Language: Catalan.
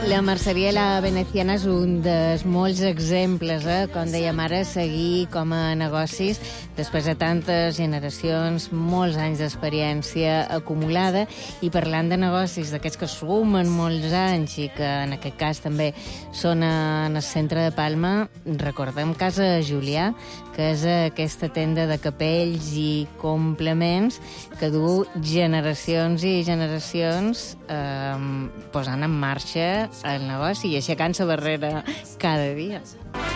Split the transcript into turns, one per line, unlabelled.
La merceria La Veneciana és un dels molts exemples, com dèiem ara, seguir com a negocis després de tantes generacions, molts anys d'experiència acumulada, i parlant de negocis d'aquests que sumen molts anys i que en aquest cas també són en el centre de Palma, recordem Casa Julià, que és aquesta tenda de capells i complements que du generacions i generacions posant en marxa el negoci i aixecant-se barrera cada dia.